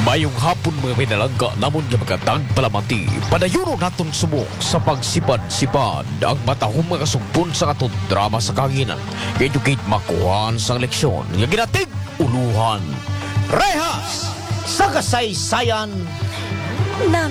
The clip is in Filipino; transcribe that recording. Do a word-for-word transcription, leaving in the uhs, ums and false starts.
Mayong hapon mga pinalangga namon nga magandang palamati. Padayon naton subok sa pagsipad-sipad ang matahong mga sumpon sa katong drama sa kanginan. Educate makuhan sa leksyon nga ginatig uluhan. Rehas sa kasaysayan.